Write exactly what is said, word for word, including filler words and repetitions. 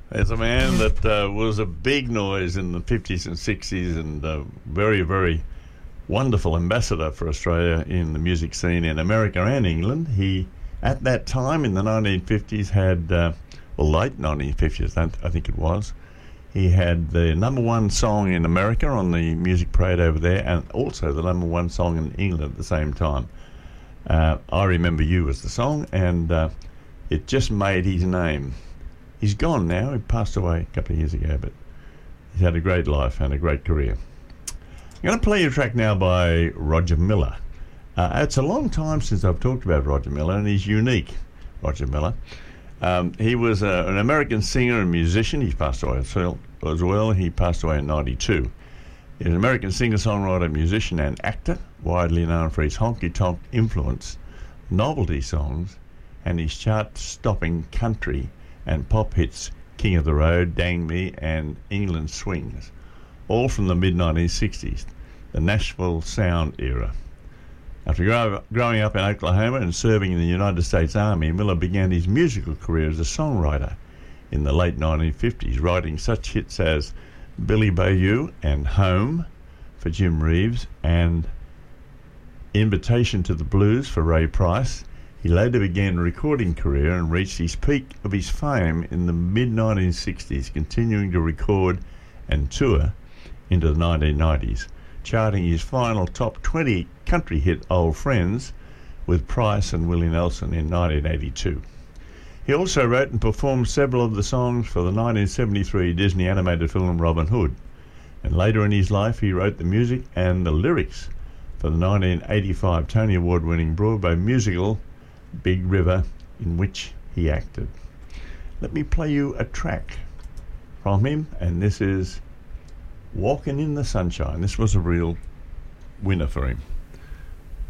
There's a man that uh, was a big noise in the fifties and sixties and uh, very, very wonderful ambassador for Australia in the music scene in America and England. He, at that time in the nineteen fifties, had, uh, well, late nineteen fifties, I think it was, he had the number one song in America on the Music Parade over there, and also the number one song in England at the same time. Uh, I Remember You was the song, and uh, it just made his name. He's gone now. He passed away a couple of years ago, but he's had a great life and a great career. I'm going to play you a track now by Roger Miller. Uh, it's a long time since I've talked about Roger Miller, and he's unique, Roger Miller. Um, he was uh, an American singer and musician. He's passed away as well. As well. He passed away in ninety-two. He's an American singer-songwriter, musician, and actor, widely known for his honky-tonk influence, novelty songs, and his chart-stopping country and pop hits King of the Road, Dang Me, and England Swings, all from the mid nineteen sixties, the Nashville Sound era. After grow, growing up in Oklahoma and serving in the United States Army, Miller began his musical career as a songwriter in the late nineteen fifties, writing such hits as Billy Bayou and Home for Jim Reeves and Invitation to the Blues for Ray Price. He later began a recording career and reached his peak of his fame in the mid nineteen sixties, continuing to record and tour into the nineteen nineties, charting his final top twenty country hit Old Friends with Price and Willie Nelson in nineteen eighty-two. He also wrote and performed several of the songs for the nineteen seventy-three Disney animated film Robin Hood, and later in his life he wrote the music and the lyrics for the nineteen eighty-five Tony Award-winning Broadway musical Big River, in which he acted. Let me play you a track from him, and this is Walking in the Sunshine. This was a real winner for him.